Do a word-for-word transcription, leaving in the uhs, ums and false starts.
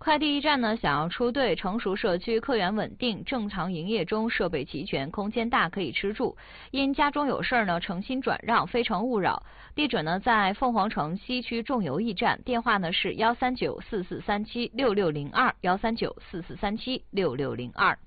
快递驿站呢想要出队，成熟社区客源稳定，正常营业中，设备齐全，空间大，可以吃住。因家中有事儿呢，诚心转让，非诚勿扰。地址呢在凤凰城西区仲油驿站，电话呢是幺三九四四三七六六零二，幺三九四四三七六六零二。